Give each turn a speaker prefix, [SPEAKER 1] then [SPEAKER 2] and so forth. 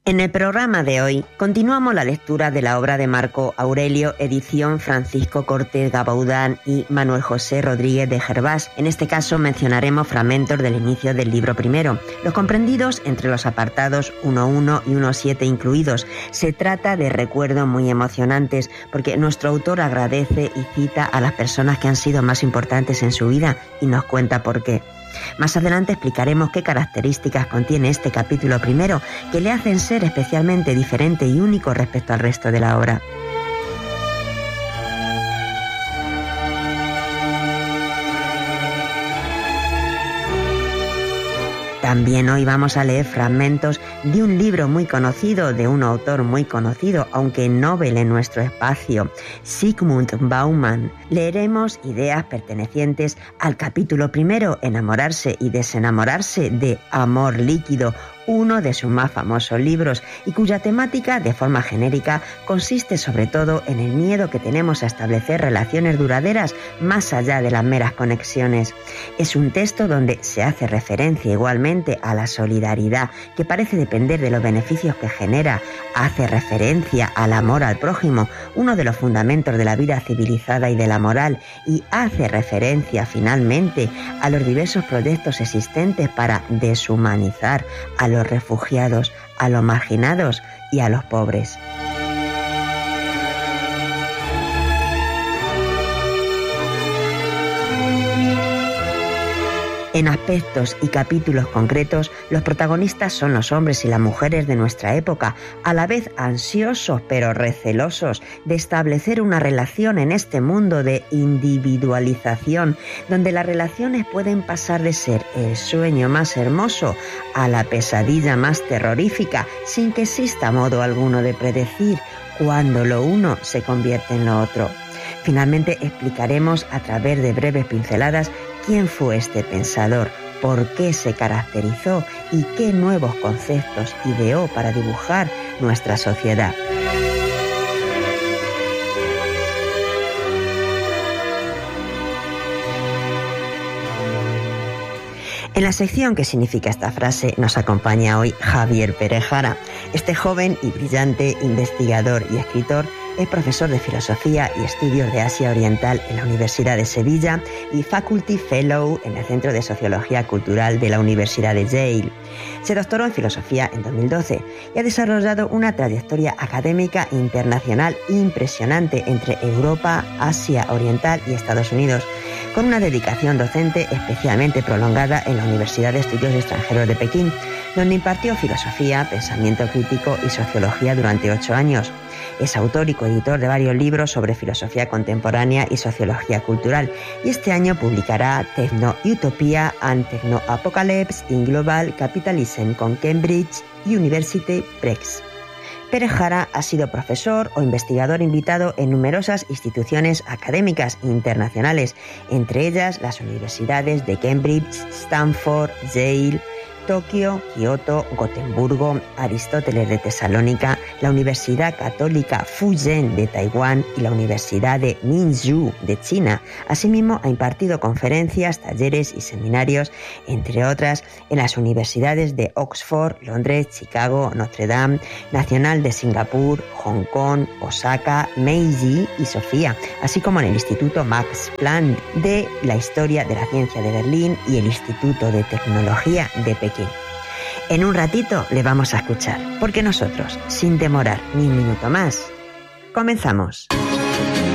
[SPEAKER 1] En el programa de hoy continuamos la lectura de la obra de Marco Aurelio, edición Francisco Cortés Gabaudán y Manuel José Rodríguez de Gervás. En este caso mencionaremos fragmentos del inicio del libro primero, los comprendidos entre los apartados 1.1 y 1.7 incluidos. Se trata de recuerdos muy emocionantes porque nuestro autor agradece y cita a las personas que han sido más importantes en su vida y nos cuenta por qué. Más adelante explicaremos qué características contiene este capítulo primero que le hacen ser especialmente diferente y único respecto al resto de la obra. También hoy vamos a leer fragmentos de un libro muy conocido, de un autor muy conocido, aunque novel en nuestro espacio, Zygmunt Bauman. Leeremos ideas pertenecientes al capítulo primero, Enamorarse y desenamorarse, de Amor líquido, uno de sus más famosos libros y cuya temática, de forma genérica, consiste sobre todo en el miedo que tenemos a establecer relaciones duraderas más allá de las meras conexiones. Es un texto donde se hace referencia igualmente a la solidaridad, que parece depender de los beneficios que genera, hace referencia al amor al prójimo, uno de los fundamentos de la vida civilizada y de la moral, y hace referencia finalmente a los diversos proyectos existentes para deshumanizar a los refugiados, a los marginados y a los pobres. En aspectos y capítulos concretos, los protagonistas son los hombres y las mujeres de nuestra época, a la vez ansiosos pero recelosos de establecer una relación en este mundo de individualización, donde las relaciones pueden pasar de ser el sueño más hermoso a la pesadilla más terrorífica, sin que exista modo alguno de predecir cuándo lo uno se convierte en lo otro. Finalmente explicaremos a través de breves pinceladas quién fue este pensador, por qué se caracterizó y qué nuevos conceptos ideó para dibujar nuestra sociedad. En la sección ¿Qué significa esta frase? Nos acompaña hoy Javier Pérez Jara. Este joven y brillante investigador y escritor es profesor de Filosofía y Estudios de Asia Oriental en la Universidad de Sevilla y Faculty Fellow en el Centro de Sociología Cultural de la Universidad de Yale. Se doctoró en Filosofía en 2012 y ha desarrollado una trayectoria académica internacional impresionante entre Europa, Asia Oriental y Estados Unidos, con una dedicación docente especialmente prolongada en la Universidad de Estudios Extranjeros de Pekín, donde impartió filosofía, pensamiento crítico y sociología durante 8 años. Es autor y coeditor de varios libros sobre filosofía contemporánea y sociología cultural, y este año publicará Techno-Utopia and Techno-Apocalypse in Global Capitalism con Cambridge University Press. Pérez Jara ha sido profesor o investigador invitado en numerosas instituciones académicas internacionales, entre ellas las universidades de Cambridge, Stanford, Yale, Tokio, Kioto, Gotemburgo, Aristóteles de Tesalónica, la Universidad Católica Fu-Jen de Taiwán y la Universidad de Minzu de China. Asimismo, ha impartido conferencias, talleres y seminarios, entre otras, en las universidades de Oxford, Londres, Chicago, Notre Dame, Nacional de Singapur, Hong Kong, Osaka, Meiji y Sofía, así como en el Instituto Max Planck de la Historia de la Ciencia de Berlín y el Instituto de Tecnología de Pekín. En un ratito le vamos a escuchar, porque nosotros, sin demorar ni un minuto más, comenzamos.